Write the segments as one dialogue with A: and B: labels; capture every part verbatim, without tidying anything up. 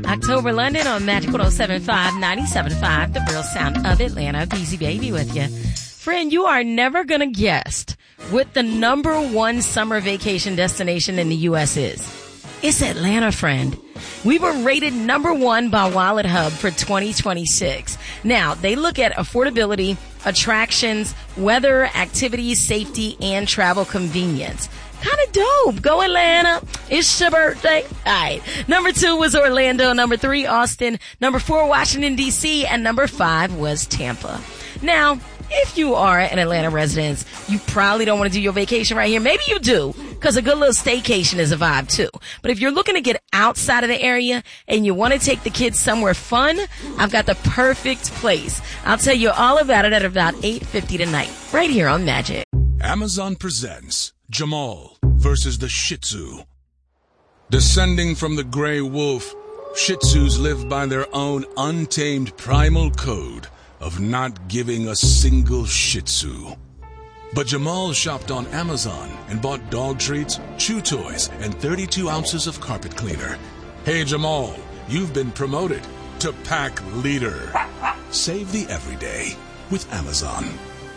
A: October London on Magic one oh seven point five, ninety-seven point five, the real sound of Atlanta. Beezy Baby with you. Friend, you are never going to guess what the number one summer vacation destination in the U S is. It's Atlanta, friend. We were rated number one by Wallet Hub for twenty twenty-six. Now, they look at affordability, attractions, weather, activities, safety, and travel convenience. Kind of dope. Go Atlanta. It's your birthday. All right. Number two was Orlando. Number three, Austin. Number four, Washington, D C. And number five was Tampa. Now, if you are an Atlanta resident, you probably don't want to do your vacation right here. Maybe you do, because a good little staycation is a vibe too. But if you're looking to get outside of the area and you want to take the kids somewhere fun, I've got the perfect place. I'll tell you all about it at about eight fifty tonight, right here on Magic.
B: Amazon presents Jamal versus the Shih Tzu. Descending from the gray wolf, Shih Tzus live by their own untamed primal code of not giving a single Shih Tzu. But Jamal shopped on Amazon and bought dog treats, chew toys, and thirty-two ounces of carpet cleaner. Hey Jamal, you've been promoted to pack leader. Save the everyday with Amazon.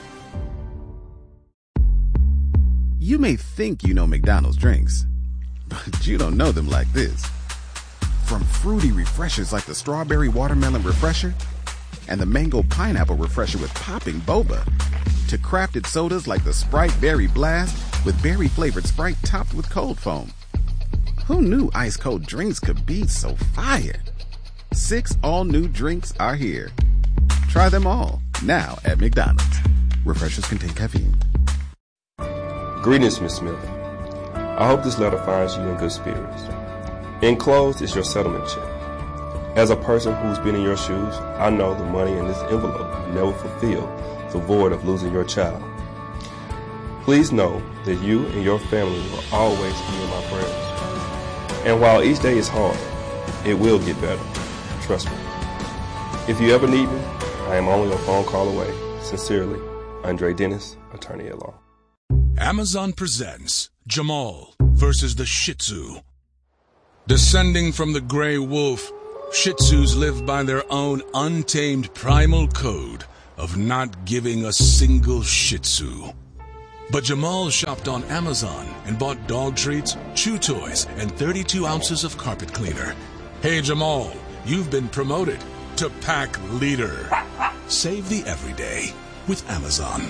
C: You may think you know McDonald's drinks, but you don't know them like this. From fruity refreshers like the Strawberry Watermelon Refresher and the Mango Pineapple Refresher with popping boba, to crafted sodas like the Sprite Berry Blast with berry-flavored Sprite topped with cold foam. Who knew ice-cold drinks could be so fire? Six all-new drinks are here. Try them all, now at McDonald's. Refreshers contain caffeine.
D: Greetings, Miz Smith. I hope this letter finds you in good spirits. Enclosed is your settlement check. As a person who's been in your shoes, I know the money in this envelope will never fulfill the void of losing your child. Please know that you and your family will always be in my prayers. And while each day is hard, it will get better. Trust me. If you ever need me, I am only a phone call away. Sincerely, Andre Dennis, attorney at law.
B: Amazon presents Jamal versus the Shih Tzu. Descending from the gray wolf, Shih Tzus live by their own untamed primal code of not giving a single Shih Tzu. But Jamal shopped on Amazon and bought dog treats, chew toys, and thirty-two ounces of carpet cleaner. Hey Jamal, you've been promoted to pack leader. Save the everyday with Amazon.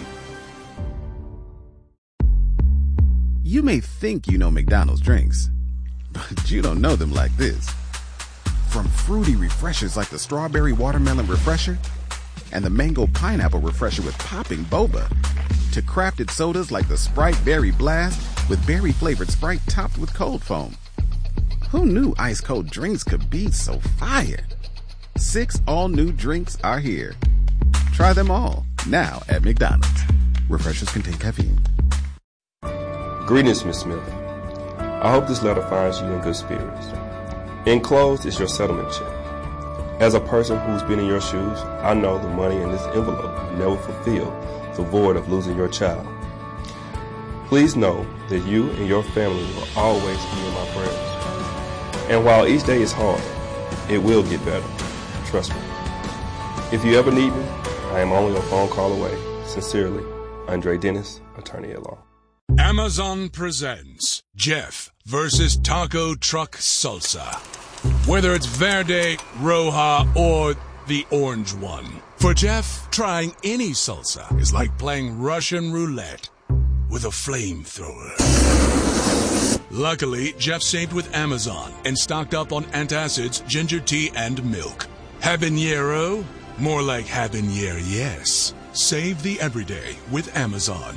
C: You may think you know McDonald's drinks, but you don't know them like this. From fruity refreshers like the Strawberry Watermelon Refresher and the Mango Pineapple Refresher with popping boba, to crafted sodas like the Sprite Berry Blast with berry-flavored Sprite topped with cold foam. Who knew ice-cold drinks could be so fire? Six all-new drinks are here. Try them all, now at McDonald's. Refreshers contain caffeine.
D: Greetings, Miz Smith. I hope this letter finds you in good spirits. Enclosed is your settlement check. As a person who's been in your shoes, I know the money in this envelope will never fulfill the void of losing your child. Please know that you and your family will always be in my prayers. And while each day is hard, it will get better. Trust me. If you ever need me, I am only a phone call away. Sincerely, Andre Dennis, attorney at law.
B: Amazon presents Jeff versus Taco Truck Salsa. Whether it's Verde, Roja, or the orange one. For Jeff, trying any salsa is like playing Russian roulette with a flamethrower. Luckily, Jeff saved with Amazon and stocked up on antacids, ginger tea, and milk. Habanero? More like habanero, yes. Save the everyday with Amazon.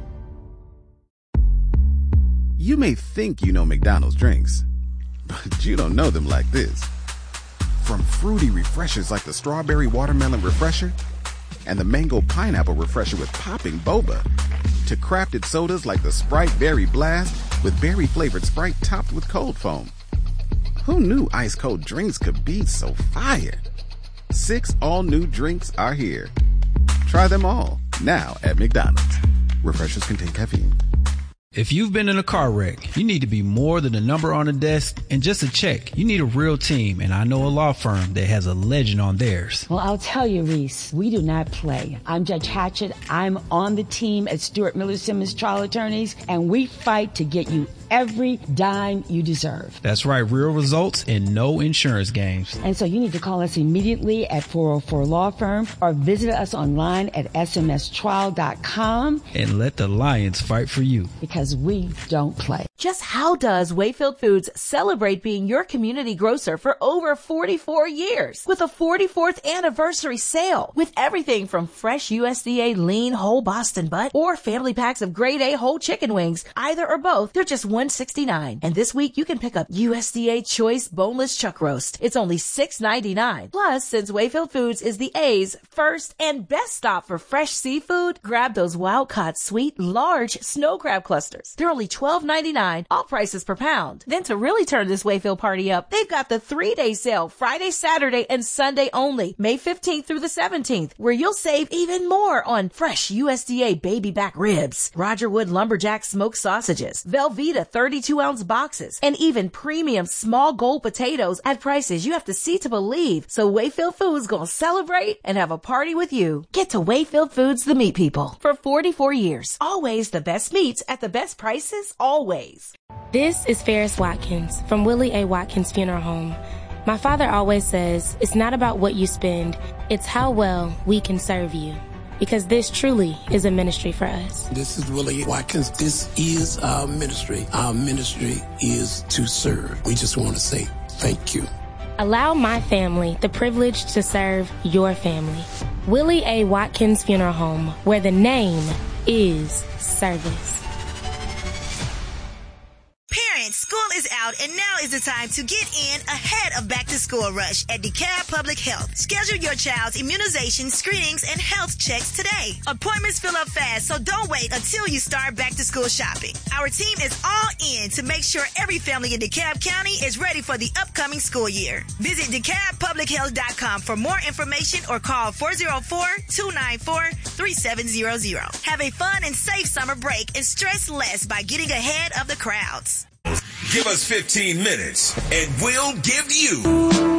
C: You may think you know McDonald's drinks, but you don't know them like this. From fruity refreshers like the Strawberry Watermelon Refresher and the Mango Pineapple Refresher with popping boba, to crafted sodas like the Sprite Berry Blast with berry-flavored Sprite topped with cold foam. Who knew ice-cold drinks could be so fire? Six all-new drinks are here. Try them all, now at McDonald's. Refreshers contain caffeine.
E: If you've been in a car wreck, you need to be more than a number on a desk and just a check. You need a real team, and I know a law firm that has a legend on theirs.
F: Well, I'll tell you, Reese, we do not play. I'm Judge Hatchett. I'm on the team at Stewart Miller Simmons Trial Attorneys, and we fight to get you every dime you deserve.
E: That's right, real results and no insurance games.
F: And so you need to call us immediately at four oh four Law Firm or visit us online at s m s trial dot com.
E: And let the Lions fight for you.
F: Because we don't play.
G: Just how does Wayfield Foods celebrate being your community grocer for over forty-four years? With a forty-fourth anniversary sale. With everything from fresh U S D A lean whole Boston butt or family packs of grade A whole chicken wings. Either or both, they're just one sixty-nine. And this week you can pick up U S D A choice boneless chuck roast. It's only six ninety-nine. Plus, since Wayfield Foods is the A's first and best stop for fresh seafood, grab those wild-caught sweet large snow crab clusters. They're only twelve ninety-nine, all prices per pound. Then to really turn this Wayfield party up, they've got the three-day sale, Friday, Saturday, and Sunday only, May fifteenth through the seventeenth, where you'll save even more on fresh U S D A baby back ribs, Roger Wood Lumberjack smoked sausages, Velveeta thirty-two ounce boxes, and even premium small gold potatoes at prices you have to see to believe. So Wayfield Foods gonna celebrate and have a party with you. Get to Wayfield Foods, the meat people. For forty-four years, always the best meats at the best prices, always.
H: This is Ferris Watkins from Willie A. Watkins Funeral Home. My father always says, it's not about what you spend, it's how well we can serve you. Because this truly is a ministry for us.
I: This is Willie Watkins. This is our ministry. Our ministry is to serve. We just want to say thank you.
H: Allow my family the privilege to serve your family. Willie A. Watkins Funeral Home, where the name is service.
J: Parents, school is out and now is the time to get in ahead of back to school rush at DeKalb Public Health. Schedule your child's immunization, screenings, and health checks today. Appointments fill up fast, so don't wait until you start back to school shopping. Our team is all in to make sure every family in DeKalb County is ready for the upcoming school year. Visit de kalb public health dot com for more information or call four oh four, two nine four, three seven zero zero. Have a fun and safe summer break and stress less by getting ahead of the crowds.
K: Give us fifteen minutes and we'll give you